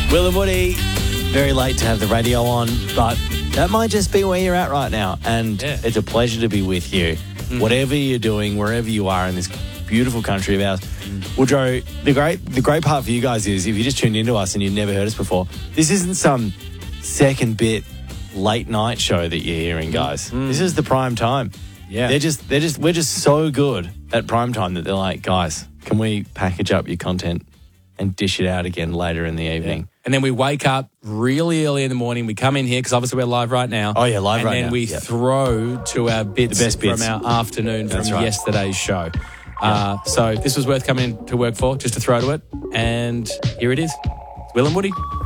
Will and Woody, very late to have the radio on, but that might just be where you're at right now. And it's a pleasure to be with you. Whatever you're doing, wherever you are in this beautiful country of ours. Woodrow, the great part for you guys is, if you just tuned into us and you've never heard us before, this isn't some second bit late night show that you're hearing, guys. This is the prime time. Yeah. We're just so good at prime time that they're like, guys, can we package up your content and dish it out again later in the evening? Yeah. And then we wake up really early in the morning. We come in here because obviously we're live right now. Oh, yeah, live right now. And then we throw to our bits, the best bits from our afternoon from right. yesterday's show. So this was worth coming to work for, just to throw to it. And here it is. Will and Woody.